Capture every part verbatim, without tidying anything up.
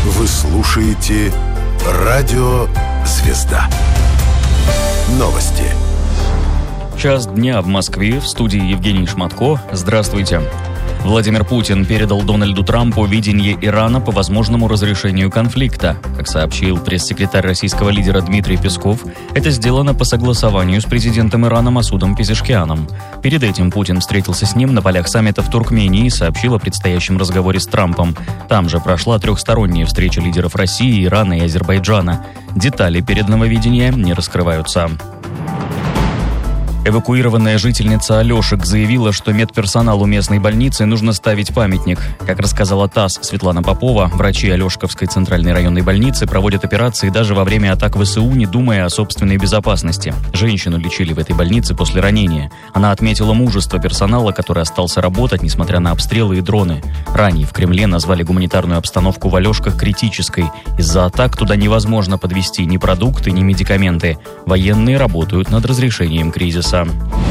Вы слушаете Радио Звезда. Новости. Час дня в Москве. В студии Евгений Шматко. Здравствуйте. Владимир Путин передал Дональду Трампу видение Ирана по возможному разрешению конфликта. Как сообщил пресс-секретарь российского лидера Дмитрий Песков, это сделано по согласованию с президентом Ирана Масудом Пезешкианом. Перед этим Путин встретился с ним на полях саммита в Туркмении и сообщил о предстоящем разговоре с Трампом. Там же прошла трехсторонняя встреча лидеров России, Ирана и Азербайджана. Детали переданного видения не раскрываются. Эвакуированная жительница Алешек заявила, что медперсоналу местной больницы нужно ставить памятник. Как рассказала ТАСС Светлана Попова, врачи Алешковской центральной районной больницы проводят операции даже во время атак ВСУ, не думая о собственной безопасности. Женщину лечили в этой больнице после ранения. Она отметила мужество персонала, который остался работать, несмотря на обстрелы и дроны. Ранее в Кремле назвали гуманитарную обстановку в Алешках критической. Из-за атак туда невозможно подвезти ни продукты, ни медикаменты. Военные работают над разрешением кризиса.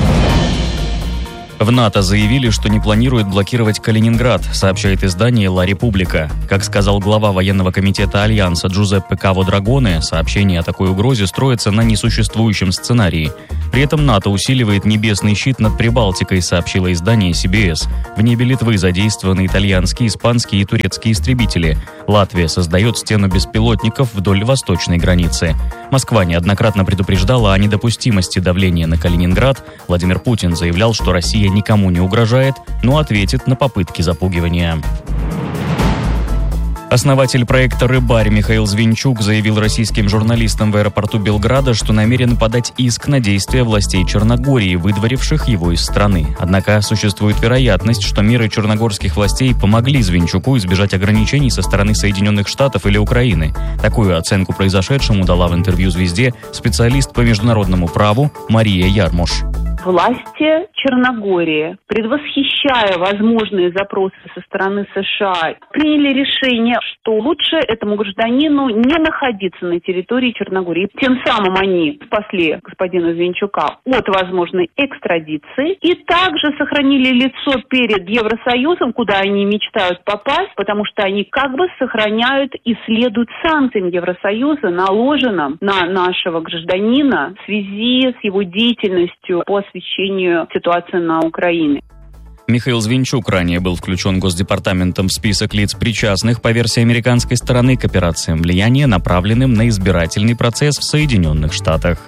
В НАТО заявили, что не планируют блокировать Калининград, сообщает издание «Ла Република». Как сказал глава военного комитета Альянса Джузеппе Каво Драгоне, сообщение о такой угрозе строится на несуществующем сценарии. При этом НАТО усиливает небесный щит над Прибалтикой, сообщило издание Си Би Эс. В небе Литвы задействованы итальянские, испанские и турецкие истребители. Латвия создает стену беспилотников вдоль восточной границы. Москва неоднократно предупреждала о недопустимости давления на Калининград. Владимир Путин заявлял, что Россия никому не угрожает, но ответит на попытки запугивания. Основатель проекта «Рыбарь» Михаил Звинчук заявил российским журналистам в аэропорту Белграда, что намерен подать иск на действия властей Черногории, выдворивших его из страны. Однако существует вероятность, что меры черногорских властей помогли Звинчуку избежать ограничений со стороны Соединенных Штатов или Украины. Такую оценку произошедшему дала в интервью «Звезде» специалист по международному праву Мария Ярмуш. Власти Черногории, предвосхищая возможные запросы со стороны США, приняли решение, что лучше этому гражданину не находиться на территории Черногории. Тем самым они спасли господина Звинчука от возможной экстрадиции и также сохранили лицо перед Евросоюзом, куда они мечтают попасть, потому что они как бы сохраняют и следуют санкциям Евросоюза, наложенным на нашего гражданина в связи с его деятельностью по освещению ситуации на Украине. Михаил Звинчук ранее был включен Госдепартаментом в список лиц, причастных, по версии американской стороны, к операциям влияния, направленным на избирательный процесс в Соединенных Штатах.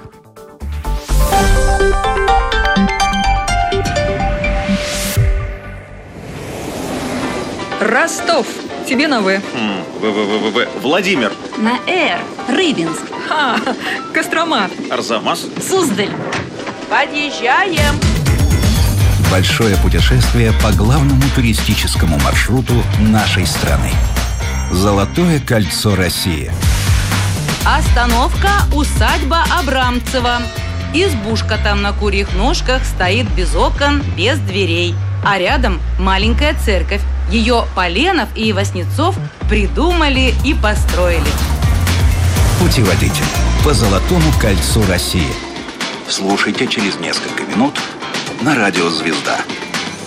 Ростов. Тебе на В. В-В-В-В. Владимир. На Р. Рыбинск. Ха. Кострома. Арзамас. Суздаль. Подъезжаем! Большое путешествие по главному туристическому маршруту нашей страны. Золотое кольцо России. Остановка усадьба Абрамцева. Избушка там на курьих ножках стоит без окон, без дверей. А рядом маленькая церковь. Ее Поленов и Васнецов придумали и построили. Путеводитель по Золотому кольцу России. Слушайте через несколько минут на Радио Звезда.